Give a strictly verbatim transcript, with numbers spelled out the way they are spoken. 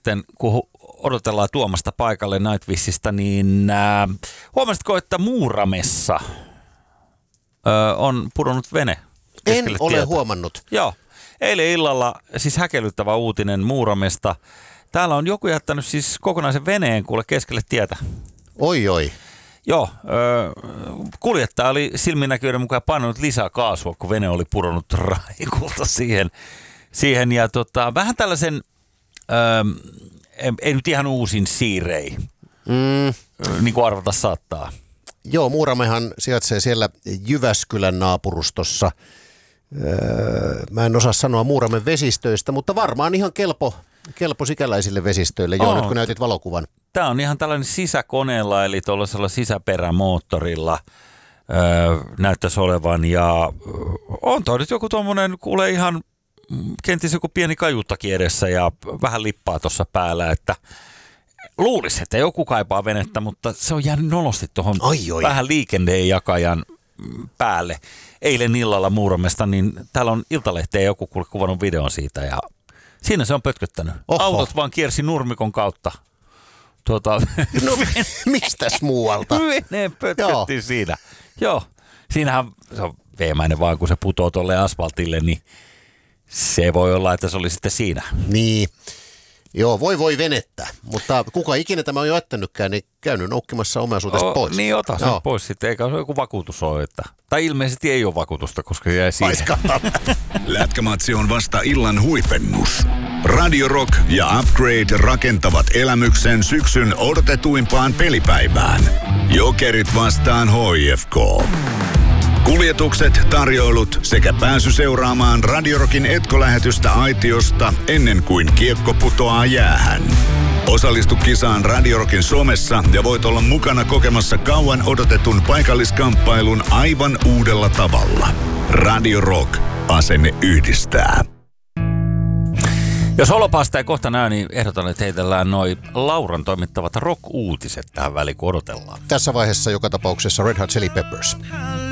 sitten, kun odotellaan Tuomasta paikalle Nightwishista, niin äh, huomasitko, että Muuramessa äh, on pudonnut vene keskelle En ole tietä? huomannut. Joo. Eilen illalla siis häkellyttävä uutinen Muuramesta. Täällä on joku jättänyt siis kokonaisen veneen kuule keskelle tietä. Oi oi. Joo, öö, kuljettaja oli silminnäköiden mukaan painanut lisää kaasua, kun vene oli pudonnut raikulta siihen. siihen ja tota, vähän tällaisen, öö, ei, ei nyt ihan uusin siirei, Mm. niin kuin arvata saattaa. Joo, Muuramehan sijaitsee siellä Jyväskylän naapurustossa. Öö, mä en osaa sanoa Muuramen vesistöistä, mutta varmaan ihan kelpo, kelpo sikäläisille vesistöille. Joo, Oh. nyt kun näytit valokuvan. Tämä on ihan tällainen sisäkoneella, eli tuollaisella sisäperämoottorilla öö, näyttäisi olevan. Ja on toi nyt joku tuommoinen, kuulee ihan kenties joku pieni kajuttakin edessä ja vähän lippaa tuossa päällä, että luulisi, että joku kaipaa venettä, mutta se on jäänyt nolosti tuohon vähän liikennejakajan päälle. Eilen illalla Muuramesta, niin täällä on Iltalehteen joku kuvannut videon siitä ja siinä se on pötköttänyt. Oho. Autot vaan kiersi nurmikon kautta. Tuota, No mistäs muualta? veneen pötköttiin siinä. Joo, siinähän se on veemäinen vaan, kun se putoo tuolle asfaltille, niin se voi olla, että se oli sitten siinä. Niin. Joo, voi voi venettä, mutta kuka ikinä tämä on jo jättänytkään, niin käynyt noukkimassa omaisuudesta O, pois. Niin, ota sen Joo. pois sitten, eikä se joku vakuutus ole. Että. Tai ilmeisesti ei ole vakuutusta, koska jäi siihen. Lätkämatsi on vasta illan huipennus. Radio Rock ja Upgrade rakentavat elämyksen syksyn odotetuimpaan pelipäivään. Jokerit vastaan H I F K. Kuljetukset, tarjoilut sekä pääsy seuraamaan Radio Rockin etkolähetystä aitiosta ennen kuin kiekko putoaa jäähän. Osallistu kisaan Radio Rockin somessa ja voit olla mukana kokemassa kauan odotetun paikalliskamppailun aivan uudella tavalla. Radio Rock. Asenne yhdistää. Jos Holopaasta ei kohta näy, niin ehdotan, että heitellään noi Lauran toimittavat rock-uutiset tähän väliin, kun odotellaan. Tässä vaiheessa joka tapauksessa Red Hot Chili Peppers.